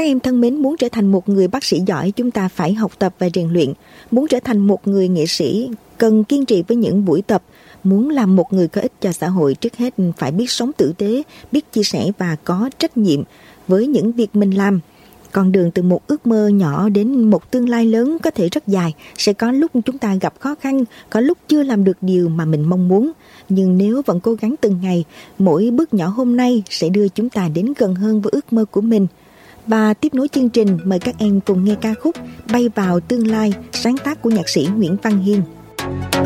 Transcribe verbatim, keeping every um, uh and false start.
em thân mến, muốn trở thành một người bác sĩ giỏi, chúng ta phải học tập và rèn luyện. Muốn trở thành một người nghệ sĩ, cần kiên trì với những buổi tập. Muốn làm một người có ích cho xã hội, trước hết phải biết sống tử tế, biết chia sẻ và có trách nhiệm với những việc mình làm. Con đường từ một ước mơ nhỏ đến một tương lai lớn có thể rất dài. Sẽ có lúc chúng ta gặp khó khăn, có lúc chưa làm được điều mà mình mong muốn. Nhưng nếu vẫn cố gắng từng ngày, mỗi bước nhỏ hôm nay sẽ đưa chúng ta đến gần hơn với ước mơ của mình. Và tiếp nối chương trình, mời các em cùng nghe ca khúc Bay vào tương lai, sáng tác của nhạc sĩ Nguyễn Văn Hiên.